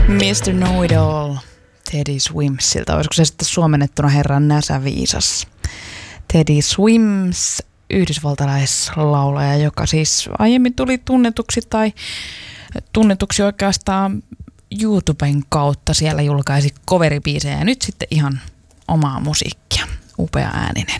Mr. Know-it-all Teddy Swimsilta. Olisiko se sitten suomennettuna herran näsäviisas? Teddy Swims, yhdysvaltalaislaulaja, joka siis aiemmin tuli tunnetuksi oikeastaan YouTuben kautta. Siellä julkaisi coveribiisejä ja nyt sitten ihan omaa musiikkia. Upea ääninen.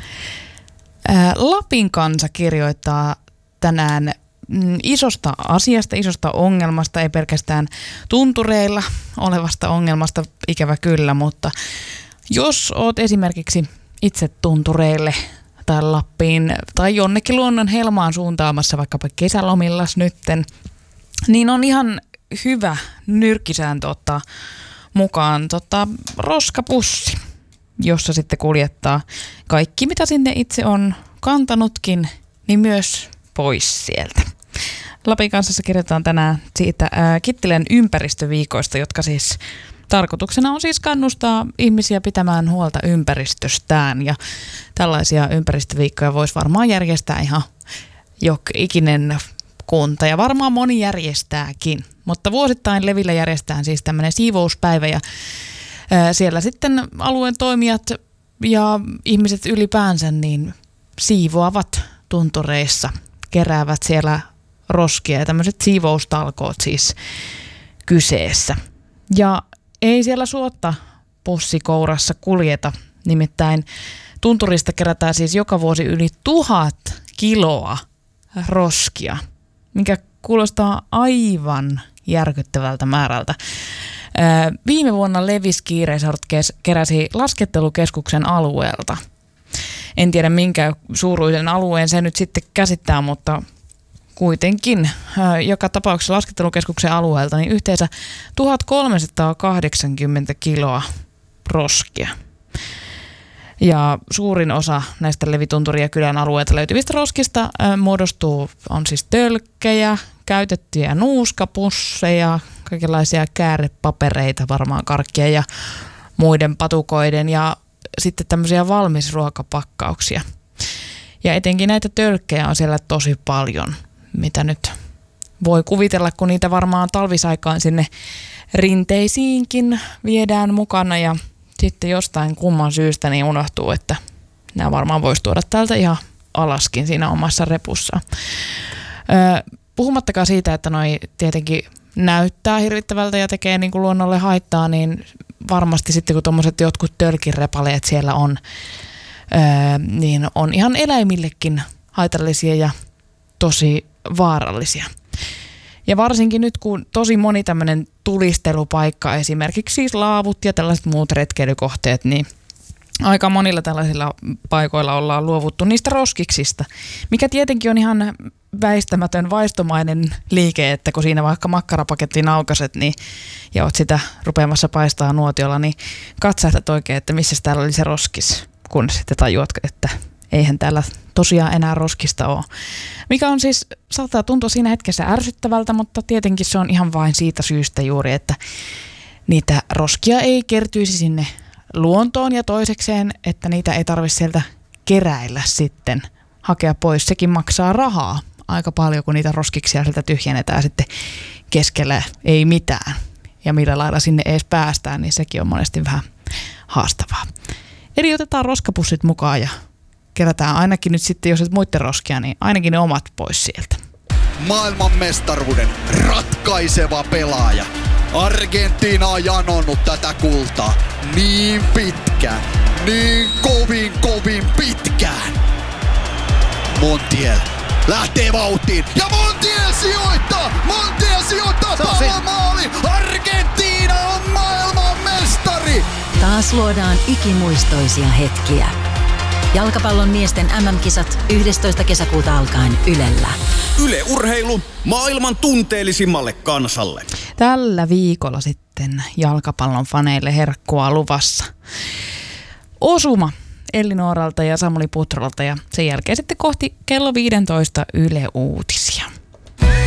Lapin Kansa kirjoittaa tänään isosta asiasta, isosta ongelmasta, ei pelkästään tuntureilla olevasta ongelmasta, ikävä kyllä, mutta jos oot esimerkiksi itse tuntureille tai Lappiin tai jonnekin luonnon helmaan suuntaamassa vaikkapa kesälomillas nytten, niin on ihan hyvä nyrkkisääntö ottaa mukaan roskapussi, jossa sitten kuljettaa kaikki, mitä sinne itse on kantanutkin, niin myös pois sieltä. Lapin Kansassa kirjoitetaan tänään siitä Kittilän ympäristöviikoista, jotka siis tarkoituksena on siis kannustaa ihmisiä pitämään huolta ympäristöstään. Ja tällaisia ympäristöviikkoja voisi varmaan järjestää ihan ikinen kunta ja varmaan moni järjestääkin. Mutta vuosittain Levillä järjestetään siis tämmöinen siivouspäivä ja siellä sitten alueen toimijat ja ihmiset ylipäänsä niin siivoavat tuntureissa, keräävät siellä roskia ja tämmöiset siivoustalkoot siis kyseessä. Ja ei siellä suotta pussikourassa kuljeta, nimittäin tunturista kerätään siis joka vuosi yli 1000 kiloa roskia, mikä kuulostaa aivan järkyttävältä määrältä. Viime vuonna Levis Kiireisort keräsi laskettelukeskuksen alueelta. En tiedä minkä suuruisen alueen se nyt sitten käsittää, mutta kuitenkin joka tapauksessa laskettelukeskuksen alueelta niin yhteensä 1380 kiloa roskia. Ja suurin osa näistä Levitunturin ja kylän alueelta löytyvistä roskista on siis tölkkejä, käytettyjä nuuskapusseja, kaikenlaisia käärepapereita, varmaan karkkia ja muiden patukoiden ja sitten tämmöisiä valmisruokapakkauksia. Ja etenkin näitä tölkkejä on siellä tosi paljon, mitä nyt voi kuvitella, kun niitä varmaan talvisaikaan sinne rinteisiinkin viedään mukana ja sitten jostain kumman syystä niin unohtuu, että nämä varmaan voisi tuoda täältä ihan alaskin siinä omassa repussa. Puhumattakaan siitä, että noi tietenkin näyttää hirvittävältä ja tekee niin kuin luonnolle haittaa, niin varmasti sitten kun tuommoiset jotkut tölkinrepaleet siellä on, niin on ihan eläimillekin haitallisia ja tosi vaarallisia. Ja varsinkin nyt, kun tosi moni tämmöinen tulistelupaikka, esimerkiksi siis laavut ja tällaiset muut retkeilykohteet, niin aika monilla tällaisilla paikoilla ollaan luovuttu niistä roskiksista, mikä tietenkin on ihan väistämätön vaistomainen liike, että kun siinä vaikka makkarapakettiin aukaset niin, ja oot sitä rupeamassa paistaa nuotiolla, niin katsahdat oikein, että missä täällä oli se roskis, kun sitten tajuat, että eihän täällä tosiaan enää roskista ole. Mikä on siis, saattaa tuntua siinä hetkessä ärsyttävältä, mutta tietenkin se on ihan vain siitä syystä juuri, että niitä roskia ei kertyisi sinne luontoon ja toisekseen, että niitä ei tarvitse sieltä keräillä sitten, hakea pois. Sekin maksaa rahaa aika paljon, kun niitä roskiksia sieltä tyhjennetään sitten keskellä ei mitään. Ja millä lailla sinne edes päästään, niin sekin on monesti vähän haastavaa. Eli otetaan roskapussit mukaan ja kerätään ainakin nyt sitten, jos et muiden roskia, niin ainakin ne omat pois sieltä. Maailmanmestaruuden ratkaiseva pelaaja. Argentiina on janonnut tätä kultaa niin pitkään, niin kovin pitkään. Montiel lähtee vauhtiin ja Montiel sijoittaa palomaali. Argentiina on maailmanmestari. Taas luodaan ikimuistoisia hetkiä. Jalkapallon miesten MM-kisat 11. kesäkuuta alkaen Ylellä. Yle Urheilu maailman tunteellisimmalle kansalle. Tällä viikolla sitten jalkapallon faneille herkkua luvassa. Osuma Elli Nooralta ja Samuli Putrolta ja sen jälkeen sitten kohti kello 15 Yle Uutisia.